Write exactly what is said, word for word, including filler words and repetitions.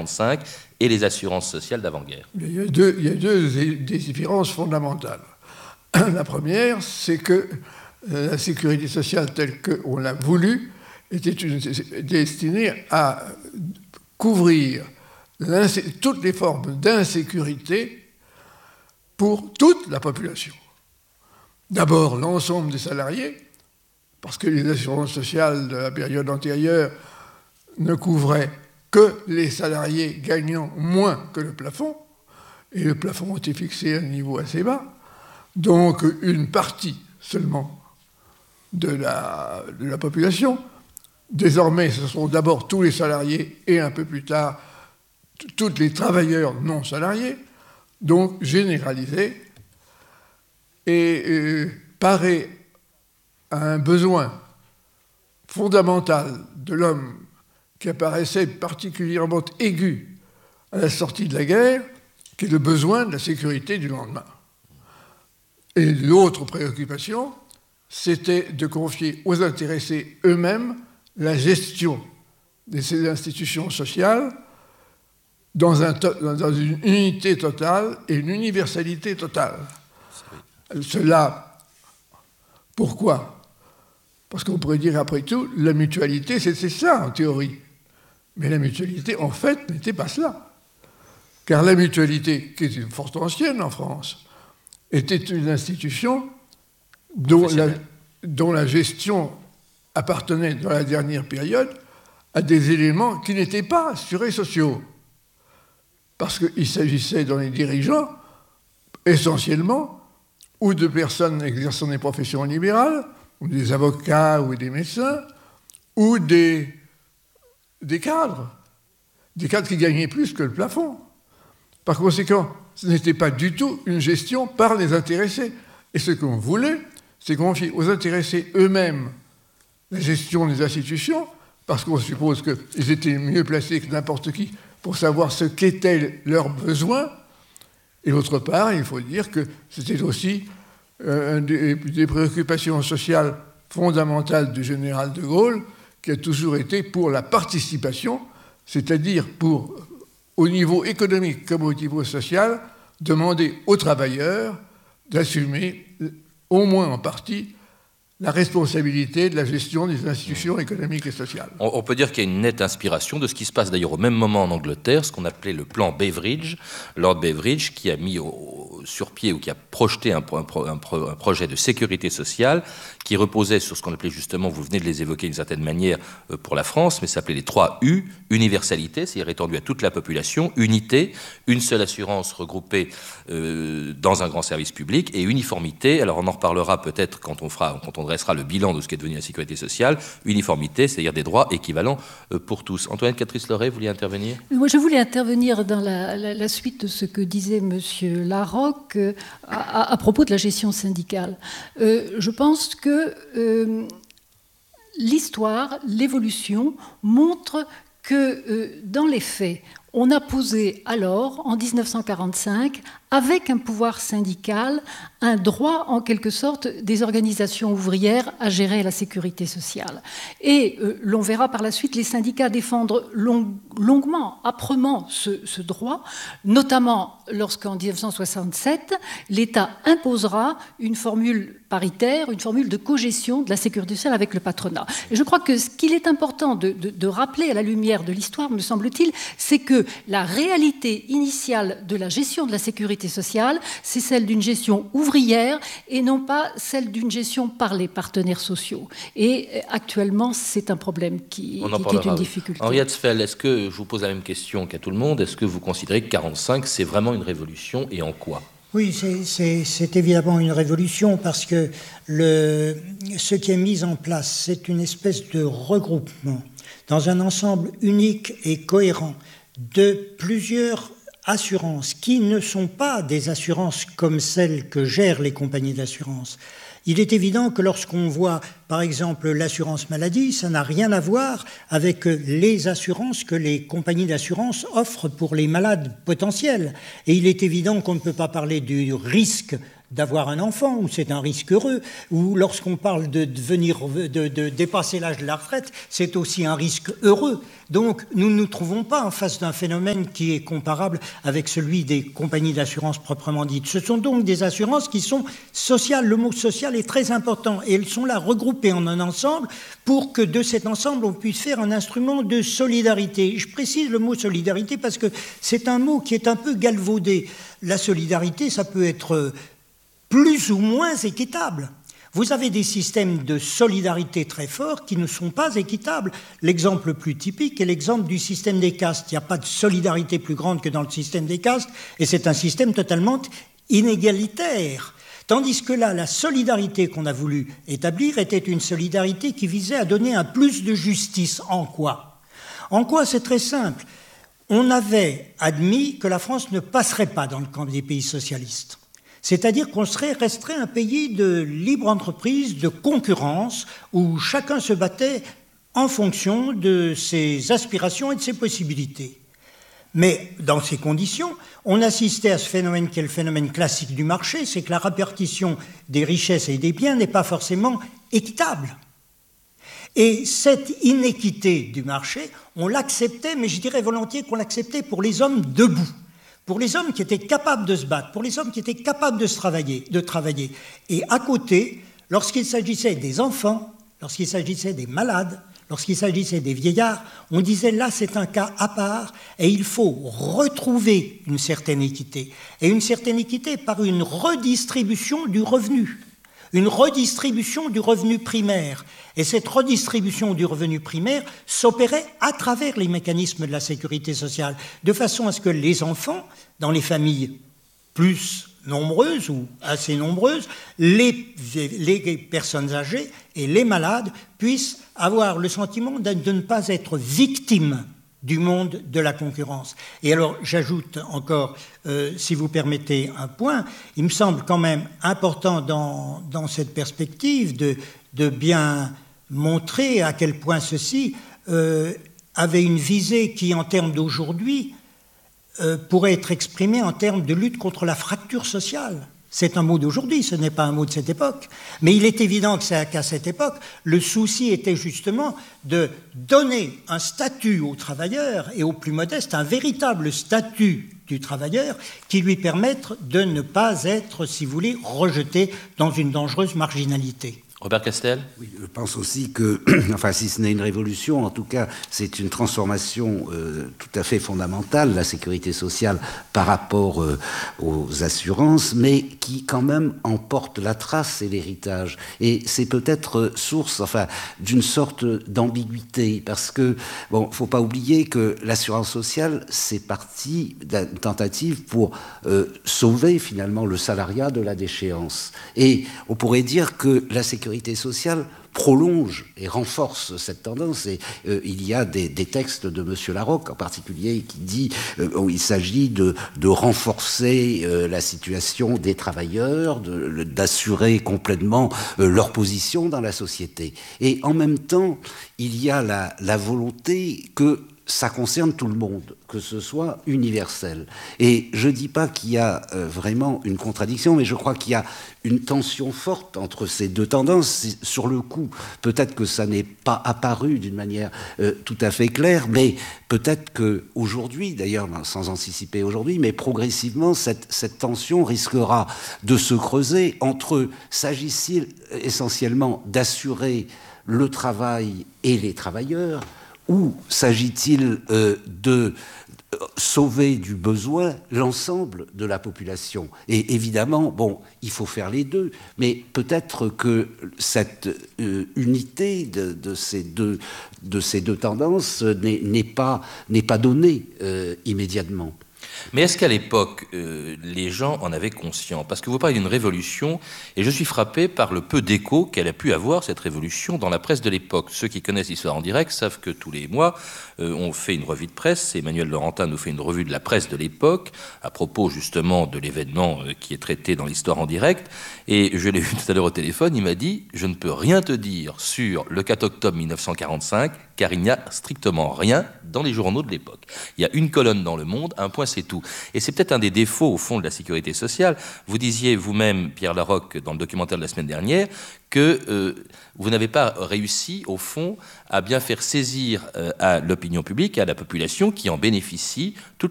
quarante-cinq et les assurances sociales d'avant-guerre. Il y a deux, il y a deux différences fondamentales. La première, c'est que la sécurité sociale telle qu'on l'a voulu était une, destinée à couvrir toutes les formes d'insécurité pour toute la population. D'abord, l'ensemble des salariés, parce que les assurances sociales de la période antérieure ne couvraient que les salariés gagnant moins que le plafond, et le plafond était fixé à un niveau assez bas, donc une partie seulement de la, de la population. Désormais, ce sont d'abord tous les salariés et un peu plus tard, tous les travailleurs non salariés, donc généralisés, et euh, parer à un besoin fondamental de l'homme qui apparaissait particulièrement aigu à la sortie de la guerre, qui est le besoin de la sécurité du lendemain. Et l'autre préoccupation, c'était de confier aux intéressés eux-mêmes la gestion de ces institutions sociales dans, un to- dans une unité totale et une universalité totale. Cela, pourquoi ? Parce qu'on pourrait dire, après tout, la mutualité, c'était ça en théorie. Mais la mutualité, en fait, n'était pas cela. Car la mutualité, qui est fort ancienne en France, était une institution dont la, dont la gestion appartenait, dans la dernière période, à des éléments qui n'étaient pas assurés sociaux. Parce qu'il s'agissait, dans les dirigeants, essentiellement, ou de personnes exerçant des professions libérales, ou des avocats ou des médecins, ou des, des cadres, des cadres qui gagnaient plus que le plafond. Par conséquent, ce n'était pas du tout une gestion par les intéressés. Et ce qu'on voulait, c'est confier aux intéressés eux-mêmes la gestion des institutions, parce qu'on suppose qu'ils étaient mieux placés que n'importe qui pour savoir ce qu'étaient leurs besoins. Et d'autre part, il faut dire que c'était aussi euh, des, des préoccupations sociales fondamentales du général de Gaulle, qui a toujours été pour la participation, c'est-à-dire pour, au niveau économique comme au niveau social, demander aux travailleurs d'assumer, au moins en partie, la responsabilité de la gestion des institutions économiques et sociales. On, on peut dire qu'il y a une nette inspiration de ce qui se passe d'ailleurs au même moment en Angleterre, ce qu'on appelait le plan Beveridge, Lord Beveridge, qui a mis au, sur pied ou qui a projeté un, un, un, un projet de sécurité sociale qui reposait sur ce qu'on appelait justement, vous venez de les évoquer d'une certaine manière euh, pour la France, mais ça s'appelait les trois U, universalité, c'est-à-dire étendu à toute la population, unité, une seule assurance regroupée euh, dans un grand service public, et uniformité, alors on en reparlera peut-être quand on fera, quand on dressera le bilan de ce qu'est devenu la sécurité sociale, uniformité, c'est-à-dire des droits équivalents euh, pour tous. Antoinette Catrice-Loret, vous vouliez intervenir ? Moi, je voulais intervenir dans la, la, la suite de ce que disait M. Larocque euh, à, à propos de la gestion syndicale. Euh, je pense que euh, l'histoire, l'évolution montre que euh, dans les faits, on a posé alors, en dix-neuf cent quarante-cinq, avec un pouvoir syndical, un droit en quelque sorte des organisations ouvrières à gérer la sécurité sociale. Et euh, l'on verra par la suite les syndicats défendre long, longuement, âprement ce, ce droit, notamment lorsqu'en dix-neuf cent soixante-sept, l'État imposera une formule paritaire, une formule de cogestion de la sécurité sociale avec le patronat. Et je crois que ce qu'il est important de, de, de rappeler à la lumière de l'histoire, me semble-t-il, c'est que la réalité initiale de la gestion de la sécurité sociale, c'est celle d'une gestion ouvrière et non pas celle d'une gestion par les partenaires sociaux. Et actuellement, c'est un problème qui, qui, qui est une difficulté. Henriette Sfeld, est-ce que, je vous pose la même question qu'à tout le monde, est-ce que vous considérez que quarante-cinq, c'est vraiment une révolution et en quoi ? Oui, c'est, c'est, c'est évidemment une révolution parce que le, ce qui est mis en place, c'est une espèce de regroupement dans un ensemble unique et cohérent de plusieurs assurances qui ne sont pas des assurances comme celles que gèrent les compagnies d'assurance. Il est évident que lorsqu'on voit, par exemple, l'assurance maladie, ça n'a rien à voir avec les assurances que les compagnies d'assurance offrent pour les malades potentiels. Et il est évident qu'on ne peut pas parler du risque d'avoir un enfant, ou c'est un risque heureux, ou lorsqu'on parle de, devenir, de, de dépasser l'âge de la retraite, c'est aussi un risque heureux. Donc nous ne nous trouvons pas en face d'un phénomène qui est comparable avec celui des compagnies d'assurance proprement dites. Ce sont donc des assurances qui sont sociales. Le mot social est très important et elles sont là regroupées en un ensemble pour que de cet ensemble on puisse faire un instrument de solidarité. Je précise le mot solidarité parce que c'est un mot qui est un peu galvaudé. La solidarité, ça peut être plus ou moins équitable. Vous avez des systèmes de solidarité très forts qui ne sont pas équitables. L'exemple le plus typique est l'exemple du système des castes. Il n'y a pas de solidarité plus grande que dans le système des castes, et c'est un système totalement inégalitaire. Tandis que là, la solidarité qu'on a voulu établir était une solidarité qui visait à donner un plus de justice. En quoi ? En quoi ? C'est très simple. On avait admis que la France ne passerait pas dans le camp des pays socialistes. C'est-à-dire qu'on serait resterait un pays de libre entreprise, de concurrence, où chacun se battait en fonction de ses aspirations et de ses possibilités. Mais dans ces conditions, on assistait à ce phénomène qui est le phénomène classique du marché, c'est que la répartition des richesses et des biens n'est pas forcément équitable. Et cette inéquité du marché, on l'acceptait, mais je dirais volontiers qu'on l'acceptait pour les hommes debout. Pour les hommes qui étaient capables de se battre, pour les hommes qui étaient capables de, se travailler, de travailler. Et à côté, lorsqu'il s'agissait des enfants, lorsqu'il s'agissait des malades, lorsqu'il s'agissait des vieillards, on disait là c'est un cas à part et il faut retrouver une certaine équité. Et une certaine équité par une redistribution du revenu. Une redistribution du revenu primaire. Et cette redistribution du revenu primaire s'opérait à travers les mécanismes de la sécurité sociale, de façon à ce que les enfants, dans les familles plus nombreuses ou assez nombreuses, les, les personnes âgées et les malades puissent avoir le sentiment de, de ne pas être victimes du monde de la concurrence. Et alors, j'ajoute encore, euh, si vous permettez, un point. Il me semble quand même important dans, dans cette perspective de, de bien montrer à quel point ceci euh, avait une visée qui, en termes d'aujourd'hui, euh, pourrait être exprimée en termes de lutte contre la fracture sociale. C'est un mot d'aujourd'hui, ce n'est pas un mot de cette époque. Mais il est évident que c'est qu'à cette époque, le souci était justement de donner un statut aux travailleurs et aux plus modestes, un véritable statut du travailleur qui lui permette de ne pas être, si vous voulez, rejeté dans une dangereuse marginalité. Robert Castel ? Oui, je pense aussi que, enfin, si ce n'est une révolution, en tout cas, c'est une transformation euh, tout à fait fondamentale, la sécurité sociale par rapport euh, aux assurances, mais qui quand même emporte la trace et l'héritage. Et c'est peut-être source, enfin, d'une sorte d'ambiguïté, parce que, bon, faut pas oublier que l'assurance sociale, c'est parti d'une tentative pour euh, sauver finalement le salariat de la déchéance. Et on pourrait dire que la sécurité sociale prolonge et renforce cette tendance. Et euh, il y a des, des textes de M. Larocque, en particulier, qui dit euh, où il s'agit de, de renforcer euh, la situation des travailleurs, de, d'assurer complètement euh, leur position dans la société. Et en même temps, il y a la, la volonté que ça concerne tout le monde, que ce soit universel. Et je ne dis pas qu'il y a euh, vraiment une contradiction, mais je crois qu'il y a une tension forte entre ces deux tendances. Sur le coup, peut-être que ça n'est pas apparu d'une manière euh, tout à fait claire, mais peut-être qu'aujourd'hui, d'ailleurs, sans anticiper aujourd'hui, mais progressivement, cette, cette tension risquera de se creuser entre, s'agit-il essentiellement d'assurer le travail et les travailleurs, ou s'agit-il euh, de sauver du besoin l'ensemble de la population ? Et évidemment, bon, il faut faire les deux, mais peut-être que cette euh, unité de, de, ces deux, de ces deux tendances n'est, n'est, pas, n'est pas donnée euh, immédiatement. Mais est-ce qu'à l'époque, euh, les gens en avaient conscience ? Parce que vous parlez d'une révolution, et je suis frappé par le peu d'écho qu'elle a pu avoir, cette révolution, dans la presse de l'époque. Ceux qui connaissent l'histoire en direct savent que tous les mois, euh, on fait une revue de presse. Emmanuel Laurentin nous fait une revue de la presse de l'époque, à propos justement de l'événement euh, qui est traité dans l'histoire en direct. Et je l'ai vu tout à l'heure au téléphone, il m'a dit « Je ne peux rien te dire sur le quatre octobre mille neuf cent quarante-cinq, car il n'y a strictement rien dans les journaux de l'époque. Il y a une colonne dans Le Monde, un point c'est tout. tout. Et c'est peut-être un des défauts, au fond, de la sécurité sociale. Vous disiez vous-même, Pierre Larocque, dans le documentaire de la semaine dernière, que euh, vous n'avez pas réussi, au fond, à bien faire saisir euh, à l'opinion publique, à la population qui en bénéficie, tout,